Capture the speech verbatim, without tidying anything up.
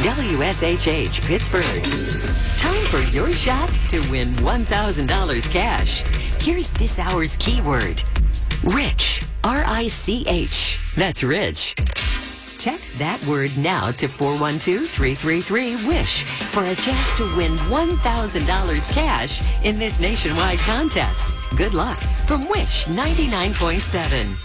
W S H H Pittsburgh. Time for your shot to win one thousand dollars cash. Here's this hour's keyword. Rich. R I C H. That's rich. Text that word now to four one two, three three three, WISH for a chance to win one thousand dollars cash in this nationwide contest. Good luck from Wish ninety-nine point seven.